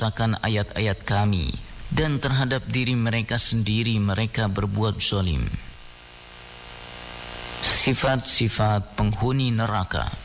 mendustakan ayat-ayat kami, dan terhadap diri mereka sendiri mereka berbuat zalim. Sifat-sifat penghuni neraka.